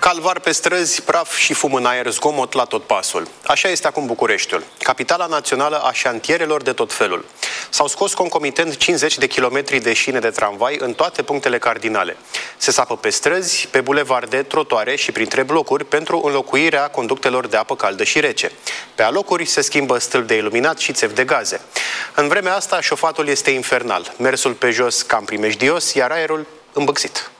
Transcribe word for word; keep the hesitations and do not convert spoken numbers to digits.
Calvar pe străzi, praf și fum în aer, zgomot la tot pasul. Așa este acum Bucureștiul, capitala națională a șantierelor de tot felul. S-au scos concomitent cincizeci de kilometri de șine de tramvai în toate punctele cardinale. Se sapă pe străzi, pe bulevarde, trotuare și printre blocuri pentru înlocuirea conductelor de apă caldă și rece. Pe alocuri se schimbă stâlpi de iluminat și țevi de gaze. În vremea asta, șofatul este infernal, mersul pe jos cam primejdios, iar aerul îmbâxit.